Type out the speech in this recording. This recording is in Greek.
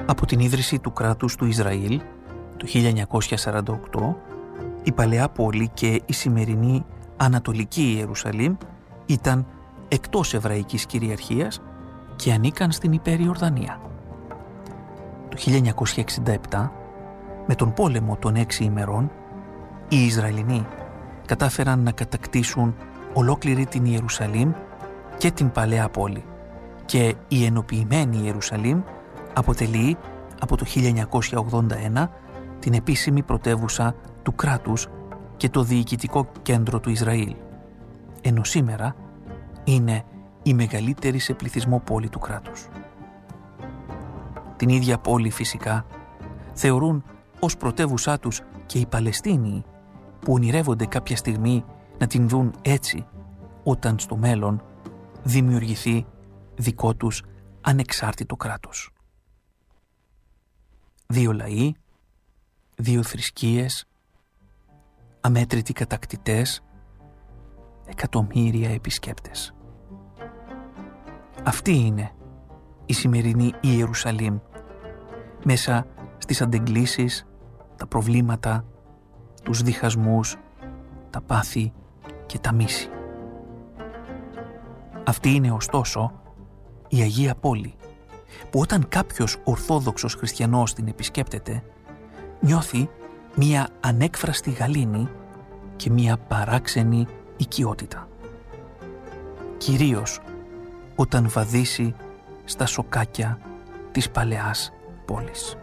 Από την ίδρυση του κράτους του Ισραήλ το 1948, η παλαιά πόλη και η σημερινή Ανατολική Ιερουσαλήμ ήταν εκτός εβραϊκής κυριαρχίας και ανήκαν στην Υπέριορδανία. Το 1967, με τον πόλεμο των 6 ημερών, οι Ισραηλινοί κατάφεραν να κατακτήσουν ολόκληρη την Ιερουσαλήμ και την παλαιά πόλη και η ενοποιημένη Ιερουσαλήμ αποτελεί από το 1981 την επίσημη πρωτεύουσα του κράτους και το διοικητικό κέντρο του Ισραήλ, ενώ σήμερα είναι η μεγαλύτερη σε πληθυσμό πόλη του κράτους. Την ίδια πόλη φυσικά θεωρούν ως πρωτεύουσά τους και οι Παλαιστίνοι που ονειρεύονται κάποια στιγμή να την δουν έτσι όταν στο μέλλον δημιουργηθεί δικό τους ανεξάρτητο κράτος. 2 λαοί, 2 θρησκείες, αμέτρητοι κατακτητές, εκατομμύρια επισκέπτες. Αυτή είναι η σημερινή Ιερουσαλήμ, μέσα στις αντεγκλήσεις, τα προβλήματα, τους διχασμούς, τα πάθη και τα μίση. Αυτή είναι ωστόσο η Αγία Πόλη, που όταν κάποιος ορθόδοξος χριστιανός την επισκέπτεται, νιώθει μία ανέκφραστη γαλήνη και μία παράξενη οικειότητα. Κυρίως όταν βαδίσει στα σοκάκια της παλαιάς πόλης.